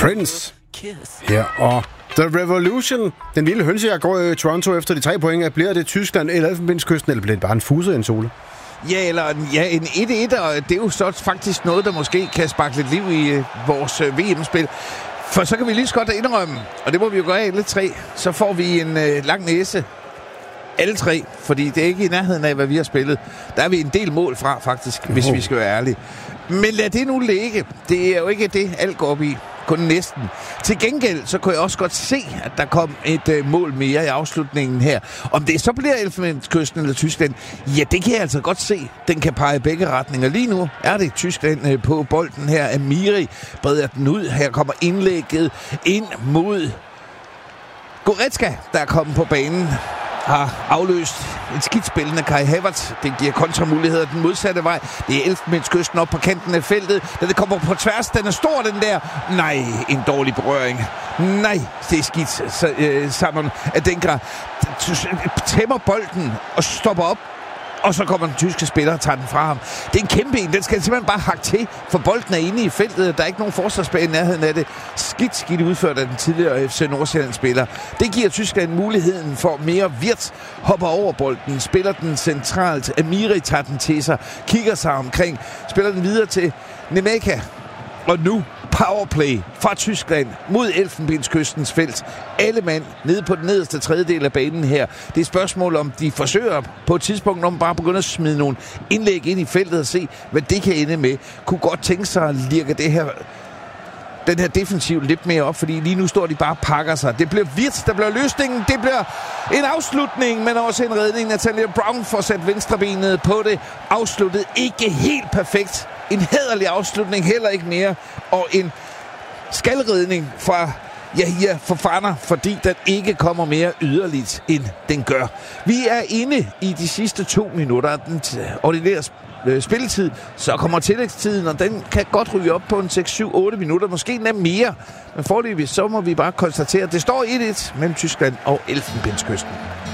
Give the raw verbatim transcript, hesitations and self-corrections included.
Prince her, og The Revolution, den vilde hønsejagt går i Toronto efter de tre point. Bliver det Tyskland eller Elfenbenskysten, eller bliver det bare en fuser en sole? Ja, eller en, ja, en et et, og det er jo så faktisk noget, der måske kan sparke lidt liv i øh, vores øh, V M-spil. For så kan vi lige så godt indrømme, og det må vi jo gøre alle tre, så får vi en øh, lang næse. Alle tre, fordi det er ikke i nærheden af, hvad vi har spillet. Der er vi en del mål fra, faktisk, hvis oh. vi skal være ærlige. Men lad det nu ligge. Det er jo ikke det, alt går op i. Kun næsten. Til gengæld, så kunne jeg også godt se, at der kom et øh, mål mere i afslutningen her. Om det så bliver Elfenbenskysten eller Tyskland, ja, det kan jeg altså godt se. Den kan pege i begge retninger. Lige nu er det Tyskland øh, på bolden her. Amiri breder den ud. Her kommer indlægget ind mod Goretzka, der er kommet på banen. Har afløst et skidt spillende Kai Havertz. Det giver kontramuligheder den modsatte vej. Det er Elfenbenskysten op på kanten af feltet. Da det kommer på tværs, den er stor, den der. Nej, en dårlig berøring. Nej, det er skidt. Så, øh, sammen at den grad tæmmer bolden og stopper op. Og så kommer den tyske spiller og tager den fra ham. Det er en kæmpe en. Den skal simpelthen bare hakke til, for bolden er inde i feltet. Der er ikke nogen forsvarsspiller i nærheden af det. Skidt, skidt udført af den tidligere F C Nordsjælland-spiller. Det giver Tyskland muligheden for mere Wirtz. Hopper over bolden, spiller den centralt. Amiri tager den til sig, kigger sig omkring, spiller den videre til Nemeka. Og nu powerplay fra Tyskland mod Elfenbenskystens felt. Alle mand nede på den nederste tredjedel af banen her. Det er et spørgsmål, om de forsøger på et tidspunkt, om bare begynder at smide nogle indlæg ind i feltet og se, hvad det kan ende med. Kunne godt tænke sig at lirke det her, den her defensiv lidt mere op, fordi lige nu står de bare og pakker sig. Det bliver Wirtz, der bliver løsningen. Det bliver en afslutning, men også en redning. Natalia Brown får sat venstrebenet på det. Afsluttet ikke helt perfekt. En hæderlig afslutning, heller ikke mere. Og en skalredning fra Yahia Fofana, fordi den ikke kommer mere yderligt, end den gør. Vi er inde i de sidste to minutter af den ordinære spilletid, så kommer tillægstiden, og den kan godt ryge op på en seks syv otte minutter, måske endda mere. Men foreløbig, så må vi bare konstatere, at det står et et mellem Tyskland og Elfenbenskysten.